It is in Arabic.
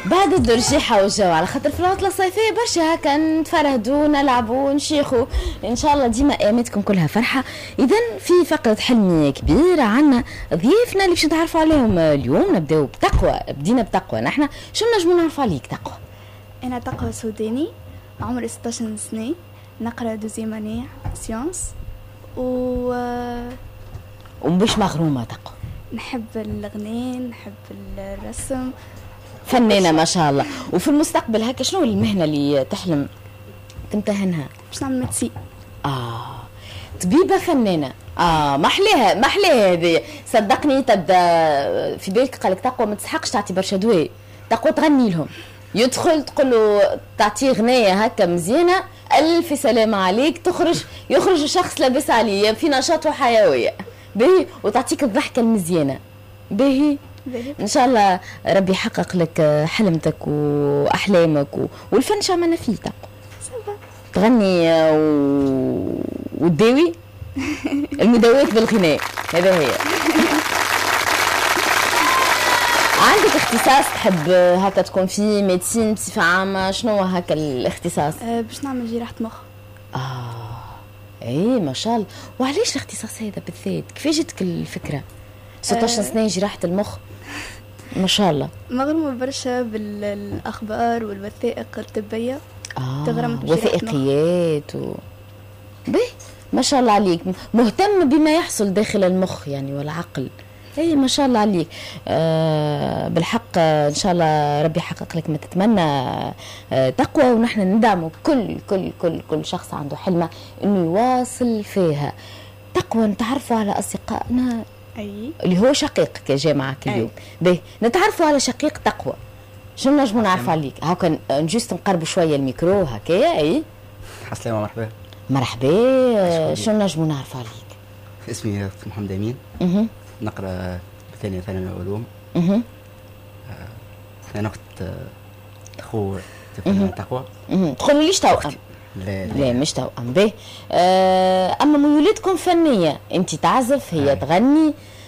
بعد الدرجيحة والجو، على خاطر في العطلة الصيفية برشا هكا نتفرهدوا نلعبوا نشيخوا ان شاء الله. ديما اياماتكم كلها فرحة. اذا في فقرة حلمي كبيرة عنا ضيوفنا اللي باش نتعرفوا عليهم اليوم. نبداو بتقوى، بدينا بتقوى. نحنا شو نجمو نعرفوا عليك تقوى؟ أنا تقوى سوداني، عمري 16 سنة، نقرأ دوزيام اني سيونس ومش مغرومة تقوى؟ نحب الغناء، نحب الرسم، فنانة ما شاء الله. وفي المستقبل هكا شنو المهنة اللي تحلم تمتهنها؟ باش نعمل ميدسي. طبيبة فنانة. ما احلاها هذه. صدقني تبدا في بالك قالك تقوى ما تسحقش تعطي برشا دواء، تقوى تغني لهم، يدخل تقول له تعطيه غنية هكا مزيانة، ألف سلامة عليك، يخرج شخص لابس عليه في نشاط وحيوية باهي، وتعطيك الضحكة المزيانة باهي. ان شاء الله ربي يحقق لك حلمتك واحلامك والفن شو عملنا فيه تقوى؟ تغني وتداوي المداوات بالغناء، هذا هي. عندك اختصاص تحب هكا تكون فيه؟ ميديسين بصفة عامة؟ شنو هكا الاختصاص؟ باش نعمل جراحة مخ. اي ما شاء الله. وعلاش الاختصاص هذا بالذات؟ كيفاش جاتك الفكرة؟ 16 سنة جراحة المخ ما شاء الله. مغرومة برشا بالأخبار والوثائق الطبية. وثائقيات بيه ما شاء الله عليك، مهتم بما يحصل داخل المخ يعني والعقل. اي ما شاء الله عليك. بالحق ان شاء الله ربي يحقق لك ما تتمنى تقوى، ونحن ندعمه كل شخص عنده حلمه انه يواصل فيها. تقوى نتعرفوا على اصدقائنا اللي هو شقيقك جاء معك اليوم. باهي نتعرفوا على شقيق تقوى. شنو نجمو نعرف عليك؟ هاكا نجوست نقربوا شويه الميكرو هكايا. اي عسلامة، مرحبا. شنو نجمو نعرف عليك؟ اسمي محمد امين. نقرا ثانوي علوم. انا اخت اخو تقوى. تقولوا ليش توأم؟ لا مش توأم. باهي اما ميولاتكم فنيه، انت تعزف هي تغني.